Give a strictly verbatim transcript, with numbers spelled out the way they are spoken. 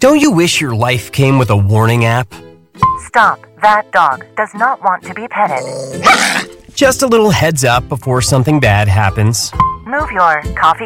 Don't you wish your life came with a warning app? Stop. That dog does not want to be petted. Just a little heads up before something bad happens. Move your coffee